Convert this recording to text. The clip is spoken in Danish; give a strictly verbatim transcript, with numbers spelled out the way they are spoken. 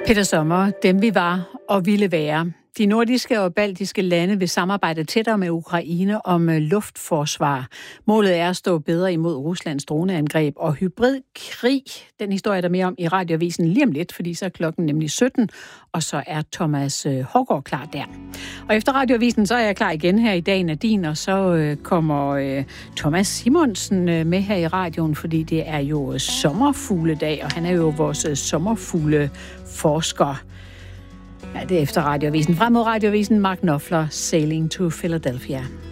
Peter Sommer, dem vi var og ville være. De nordiske og baltiske lande vil samarbejde tættere med Ukraine om luftforsvar. Målet er at stå bedre imod Ruslands droneangreb og hybridkrig. Den historie er der mere om i Radioavisen lige om lidt, fordi så er klokken nemlig sytten, og så er Thomas Haugaard klar der. Og efter Radioavisen, så er jeg klar igen her i Dagen er din, og så kommer Thomas Simonsen med her i radioen, fordi det er jo sommerfugledag, og han er jo vores sommerfugleforsker. Ja, det er efter Radioavisen. Frem mod Radioavisen, Mark Knopfler, Sailing to Philadelphia.